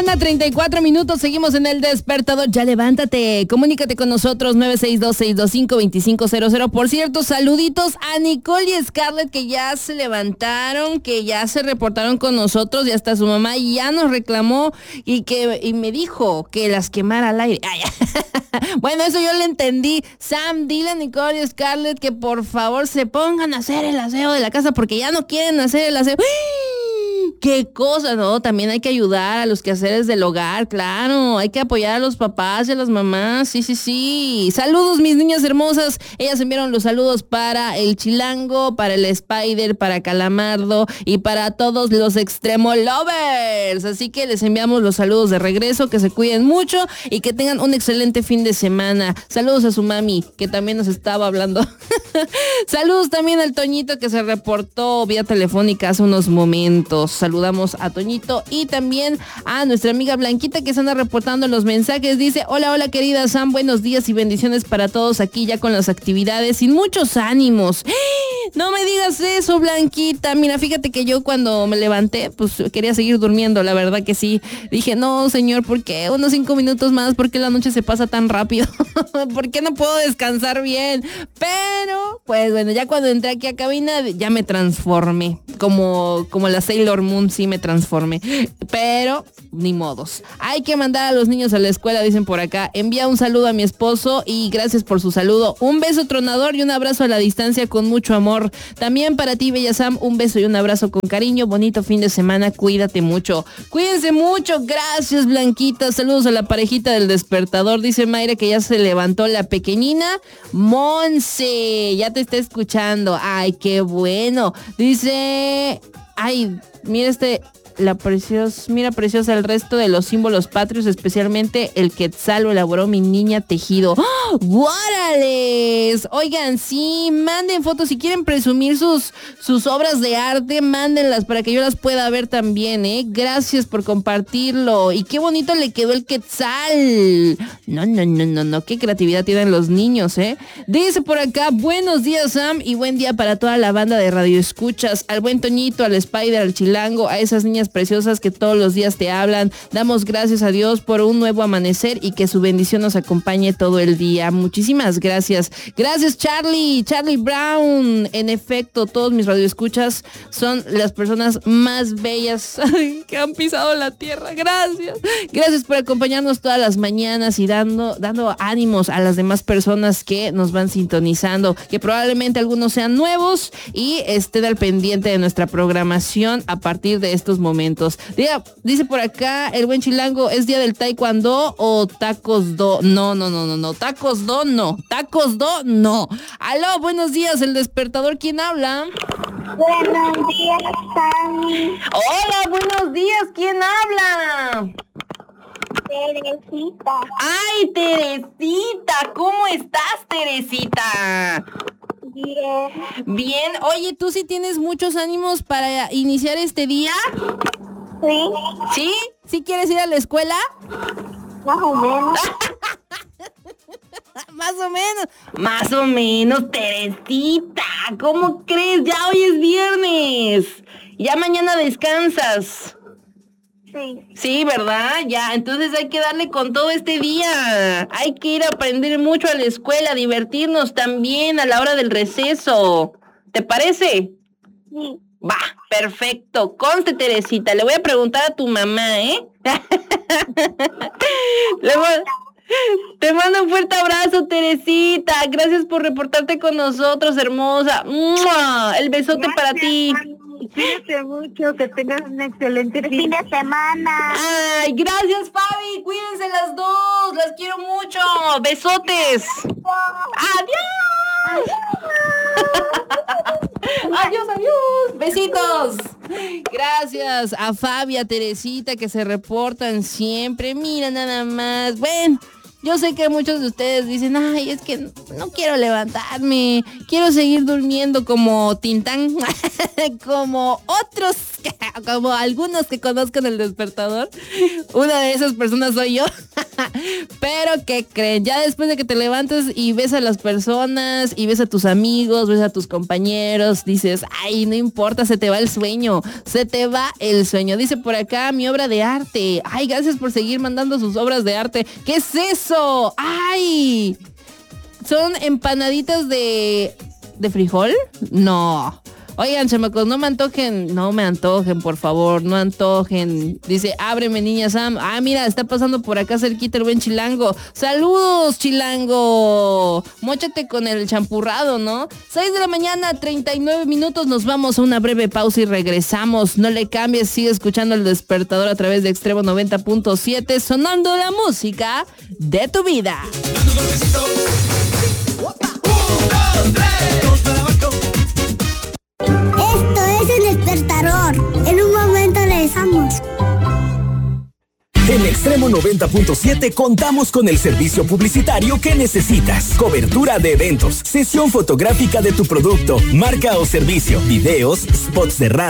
mañana, 34 minutos, seguimos en el despertador. Ya levántate, comunícate con nosotros, 962-625-2500. Por cierto, saluditos a Nicole y Scarlett, que ya se levantaron, que ya se reportaron con nosotros, y hasta su mamá ya nos reclamó y me dijo que las quemara al aire. Ay, bueno, eso yo le entendí. Sam, dile a Nicole y Scarlett que por favor se pongan a hacer el aseo de la casa, porque ya no quieren hacer el aseo. ¡Qué cosa! No, también hay que ayudar a los quehaceres del hogar, claro. Hay que apoyar a los papás y a las mamás. Sí. Saludos, mis niñas hermosas. Ellas enviaron los saludos para el Chilango, para el Spider, para Calamardo y para todos los Extremo Lovers. Así que les enviamos los saludos de regreso, que se cuiden mucho y que tengan un excelente fin de semana. Saludos a su mami, que también nos estaba hablando. Saludos también al Toñito, que se reportó vía telefónica hace unos momentos. Saludamos a Toñito y también a nuestra amiga Blanquita, que se anda reportando los mensajes. Dice: hola querida Sam, buenos días y bendiciones para todos aquí ya con las actividades, sin muchos ánimos. No me digas eso, Blanquita. Mira, fíjate que yo cuando me levanté, pues quería seguir durmiendo, la verdad que sí. Dije, no, señor, ¿por qué unos 5 minutos más? ¿Por qué la noche se pasa tan rápido? ¿Por qué no puedo descansar bien? Pero, pues bueno, ya cuando entré aquí a cabina, ya me transformé. Como la Sailor Moon, sí me transformé. Pero, ni modos. Hay que mandar a los niños a la escuela, dicen por acá. Envía un saludo a mi esposo y gracias por su saludo. Un beso tronador y un abrazo a la distancia con mucho amor. También para ti, Bella Sam, un beso y un abrazo con cariño. Bonito fin de semana, cuídate mucho. Cuídense mucho, gracias, Blanquita. Saludos a la parejita del despertador. Dice Mayra que ya se levantó la pequeña Monse, ya te está escuchando. Ay, qué bueno. Dice, ay, mira mira preciosa el resto de los símbolos patrios, especialmente el quetzal lo elaboró mi niña tejido. ¡Oh, guárales! Oigan, sí, manden fotos si quieren presumir sus obras de arte, mándenlas para que yo las pueda ver también, ¿eh? Gracias por compartirlo. Y qué bonito le quedó el quetzal. No, qué creatividad tienen los niños, ¿eh? Dice por acá, buenos días, Sam, y buen día para toda la banda de Radio Escuchas, al buen Toñito, al Spider, al Chilango, a esas niñas preciosas que todos los días te hablan. Damos gracias a Dios por un nuevo amanecer y que su bendición nos acompañe todo el día. Muchísimas gracias. Gracias, Charlie Brown. En efecto, todos mis radioescuchas son las personas más bellas que han pisado la tierra. Gracias por acompañarnos todas las mañanas y dando ánimos a las demás personas que nos van sintonizando, que probablemente algunos sean nuevos y estén al pendiente de nuestra programación a partir de estos momentos. Dice por acá el buen Chilango, ¿es día del taekwondo o tacos do? No, tacos do no. Aló, buenos días, el despertador, ¿quién habla? Buenos días, Sammy. Hola, buenos días, ¿quién habla? Teresita. Ay, Teresita, ¿cómo estás, Teresita? Bien, oye, ¿tú sí tienes muchos ánimos para iniciar este día? Sí. ¿Sí? ¿Sí quieres ir a la escuela? Más o menos. Más o menos, Teresita. ¿Cómo crees? Ya hoy es viernes. Ya mañana descansas. Sí. Sí, ¿verdad? Ya, entonces hay que darle con todo este día. Hay que ir a aprender mucho a la escuela, divertirnos también a la hora del receso. ¿Te parece? Sí. Va, perfecto. Conste, Teresita, le voy a preguntar a tu mamá, ¿eh? Te mando un fuerte abrazo, Teresita. Gracias por reportarte con nosotros, hermosa. ¡Mua! El besote para ti. Cuídate mucho, que tengas un excelente fin de semana. Ay, gracias, Fabi. Cuídense las dos. Las quiero mucho. Besotes. Adiós. Adiós. Besitos. Gracias a Fabi, a Teresita, que se reportan siempre. Mira nada más. Bueno, yo sé que muchos de ustedes dicen, ay, es que no quiero levantarme, quiero seguir durmiendo como Tintán, como otros, como algunos que conozcan el despertador. Una de esas personas soy yo. Pero ¿qué creen? Ya después de que te levantas y ves a las personas y ves a tus amigos, ves a tus compañeros, dices, ay, no importa, se te va el sueño. Se te va el sueño. Dice por acá mi obra de arte. Ay, gracias por seguir mandando sus obras de arte. ¿Qué es eso? Ay, ¿son empanaditas de frijol? No. Oigan, chamacos, no me antojen, por favor, no antojen. Dice, ábreme, niña Sam. Ah, mira, está pasando por acá cerquita el buen Chilango. ¡Saludos, Chilango! Móchate con el champurrado, ¿no? 6 de la mañana, 39 minutos. Nos vamos a una breve pausa y regresamos. No le cambies, sigue escuchando El Despertador a través de Extremo 90.7, sonando la música de tu vida. Esto es El Despertador. En un momento regresamos. En Extremo 90.7 contamos con el servicio publicitario que necesitas. Cobertura de eventos, sesión fotográfica de tu producto, marca o servicio, videos, spots de radio.